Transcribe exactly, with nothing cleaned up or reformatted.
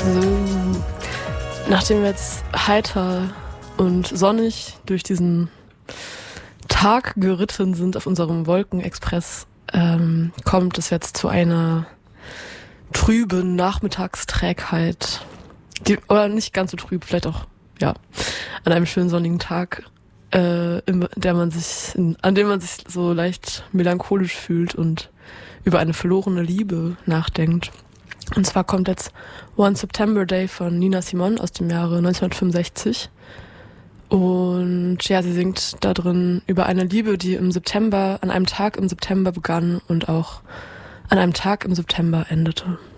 So, nachdem wir jetzt heiter und sonnig durch diesen Tag geritten sind auf unserem Wolkenexpress, ähm, kommt es jetzt zu einer trüben Nachmittagsträgheit. Die, oder nicht ganz so trüb, vielleicht auch, ja, an einem schönen sonnigen Tag, äh, in der man sich, in, an dem man sich so leicht melancholisch fühlt und über eine verlorene Liebe nachdenkt. Und zwar kommt jetzt One September Day von Nina Simone aus dem Jahre neunzehnhundertfünfundsechzig. Und ja, sie singt da drin über eine Liebe, die im September, an einem Tag im September begann und auch an einem Tag im September endete.